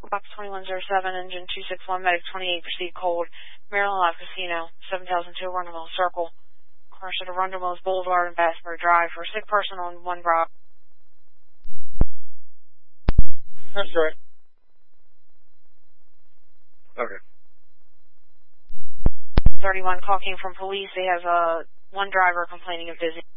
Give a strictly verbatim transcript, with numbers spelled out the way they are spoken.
Box twenty-one oh seven, engine two six one, medic twenty-eight, proceed cold. Maryland Live Casino, seven thousand two, Rundle Circle. Crash at Rundle Mills Boulevard and Bassburg Drive for a sick person on one block. That's right. Okay. thirty-one, call came from police. They have uh, one driver complaining of dizziness.